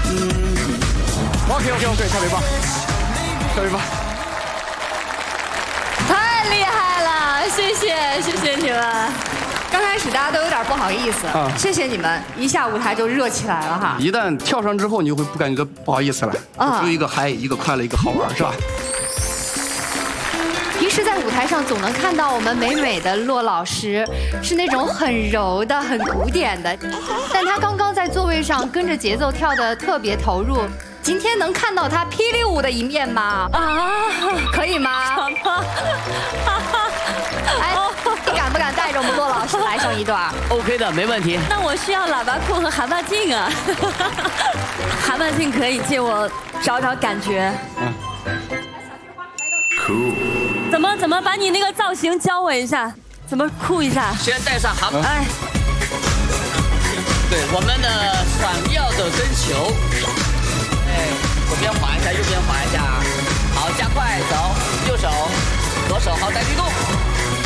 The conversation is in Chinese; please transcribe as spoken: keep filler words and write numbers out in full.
嗯 ，OK OK OK， 特别棒，特别棒。 太厉害了，谢谢谢谢你们。刚开始大家都有点不好意思， 啊谢谢你们，一下舞台就热起来了哈。 一旦跳上之后，你就会不感觉到不好意思了， 啊只有一个嗨，一个快乐，一个好玩，是吧？ 平时在舞台上总能看到我们美美的骆老师，是那种很柔的、很古典的，但她刚刚在座位上跟着节奏跳得特别投入。 今天能看到他霹雳舞的一面吗？啊，可以吗？哎，你敢不敢带着我们骆老师来上一段 ？OK 的，没问题。 那我需要喇叭裤和蛤蟆镜啊！蛤蟆镜可以借我找找感觉。嗯。酷。怎么怎么把你那个造型教我一下？怎么酷一下？ 先戴上蛤蟆。哎。对，我们的闪耀的灯球。